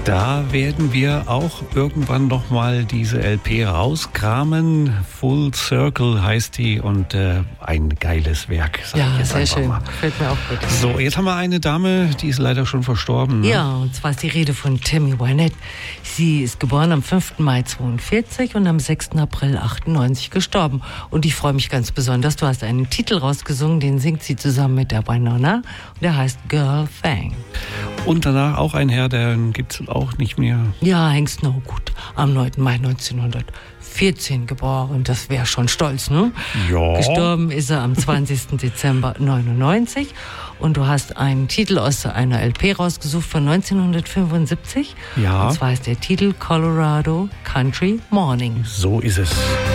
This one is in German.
Da werden wir auch irgendwann nochmal diese LP rauskramen. Full Circle heißt die und ein geiles Werk. Ja, sehr schön. Gefällt mir auch gut. So, jetzt haben wir eine Dame, die ist leider schon verstorben. Ne? Ja, und zwar ist die Rede von Tammy Wynette. Sie ist geboren am 5. Mai 1942 und am 6. April 1998 gestorben. Und ich freue mich ganz besonders, du hast einen Titel rausgesungen, den singt sie zusammen mit der Winona. Und der heißt Girl Thang. Und danach auch ein Herr, den gibt es auch nicht mehr. Ja, Hank Snowgood, am 9. Mai 1914 geboren. Das wäre schon stolz, ne? Ja. Gestorben ist er am 20. Dezember 1999. Und du hast einen Titel aus einer LP rausgesucht von 1975. Ja. Und zwar ist der Titel Colorado Country Morning. So ist es.